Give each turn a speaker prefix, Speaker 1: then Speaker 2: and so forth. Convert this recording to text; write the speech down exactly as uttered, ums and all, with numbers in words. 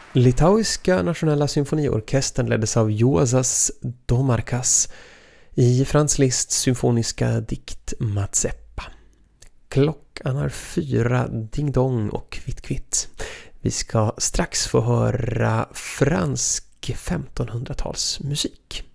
Speaker 1: Litauiska nationella symfoniorkestern leddes av Juozas Domarkas i Franz Liszts symfoniska dikt Mazeppa. Klockan är fyra, ding dong och kvitt kvitt. Vi ska strax få höra fransk femtonhundratals musik.